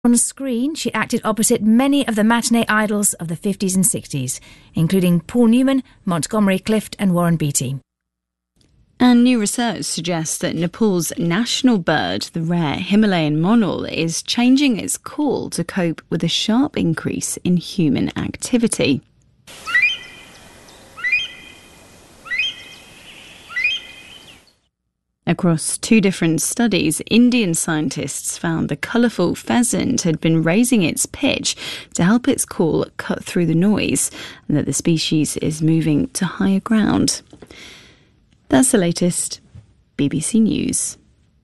On screen, she acted opposite many of the matinee idols of the 50s and 60s, including Paul Newman, Montgomery Clift and Warren Beatty. And new research suggests that Nepal's national bird, the rare Himalayan monal, is changing its call to cope with a sharp increase in human activity. Across 2 different studies, Indian scientists found the colourful pheasant had been raising its pitch to help its call cut through the noise, and that the species is moving to higher ground. That's the latest. BBC News.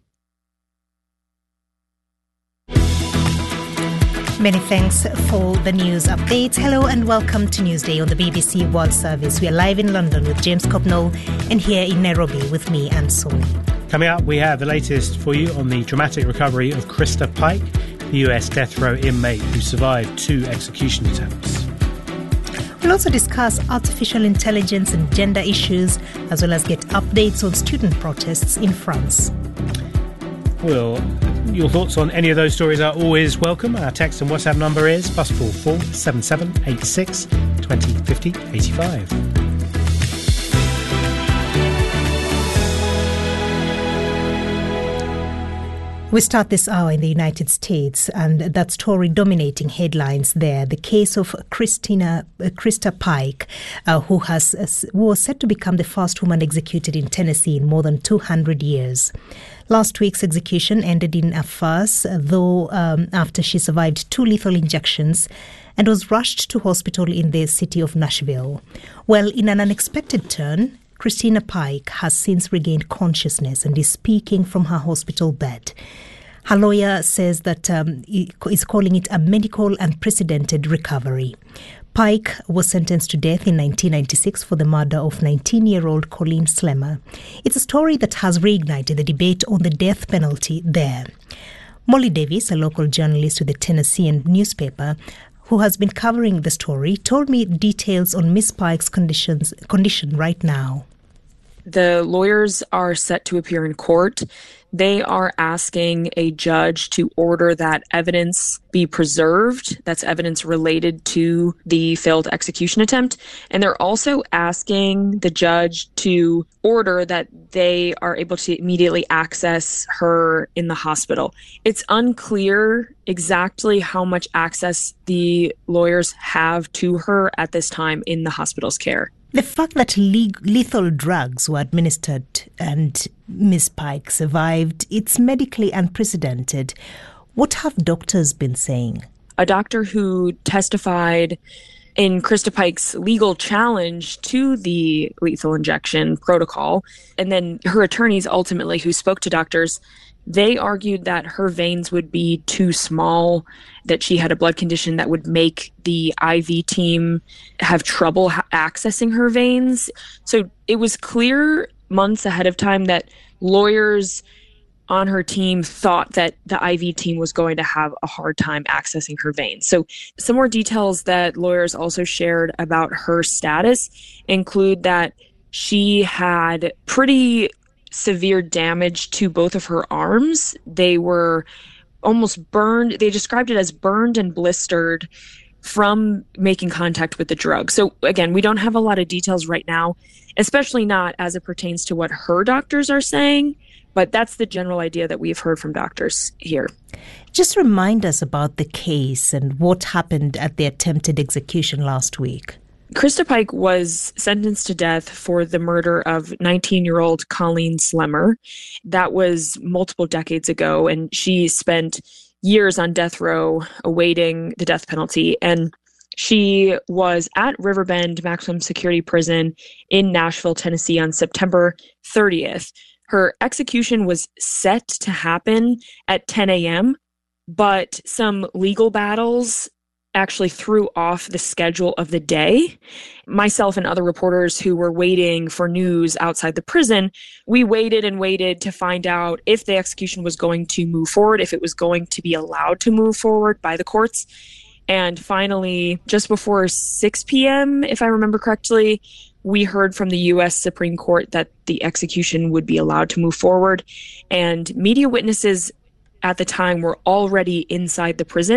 Many thanks for the news updates. Hello and welcome to Newsday on the BBC World Service. We are live in London with James Copnall and here in Nairobi with me, Anne Soni. Coming up, we have the latest for you on the dramatic recovery of Krista Pike, the US death row inmate who survived 2 execution attempts. We'll also discuss artificial intelligence and gender issues, as well as get updates on student protests in France. Well, your thoughts on any of those stories are always welcome. Our text and WhatsApp number is +44 77 86 20 50 85. We start this hour in the United States, and that story dominating headlines there, the case of Krista Pike, who was said to become the first woman executed in Tennessee in more than 200 years. Last week's execution ended in a farce, though after she survived 2 lethal injections and was rushed to hospital in the city of Nashville. Well, in an unexpected turn, Christina Pike has since regained consciousness and is speaking from her hospital bed. Her lawyer says that is calling it a medical unprecedented recovery. Pike was sentenced to death in 1996 for the murder of 19-year-old Colleen Slemmer. It's a story that has reignited the debate on the death penalty there. Molly Davis, a local journalist with the Tennessean newspaper, who has been covering the story, told me details on Miss Pike's condition right now. The lawyers are set to appear in court. They are asking a judge to order that evidence be preserved. That's evidence related to the failed execution attempt. And they're also asking the judge to order that they are able to immediately access her in the hospital. It's unclear exactly how much access the lawyers have to her at this time in the hospital's care. The fact that lethal drugs were administered and Ms. Pike survived, it's medically unprecedented. What have doctors been saying? A doctor who testified in Krista Pike's legal challenge to the lethal injection protocol, and then her attorneys ultimately who spoke to doctors, they argued that her veins would be too small, that she had a blood condition that would make the IV team have trouble accessing her veins. So it was clear months ahead of time that lawyers on her team thought that the IV team was going to have a hard time accessing her veins. So some more details that lawyers also shared about her status include that she had pretty severe damage to both of her arms. They were almost burned. They described it as burned and blistered from making contact with the drug. So again, we don't have a lot of details right now, especially not as it pertains to what her doctors are saying, but that's the general idea that we've heard from doctors here. Just remind us about the case and what happened at the attempted execution last week. Krista Pike was sentenced to death for the murder of 19-year-old Colleen Slemmer. That was multiple decades ago, and she spent years on death row awaiting the death penalty. And she was at Riverbend Maximum Security Prison in Nashville, Tennessee on September 30th. Her execution was set to happen at 10 a.m., but some legal battles actually threw off the schedule of the day. Myself and other reporters who were waiting for news outside the prison, we waited and waited to find out if the execution was going to move forward, if it was going to be allowed to move forward by the courts. And finally, just before 6 p.m., if I remember correctly, we heard from the U.S. Supreme Court that the execution would be allowed to move forward. And media witnesses at the time were already inside the prison.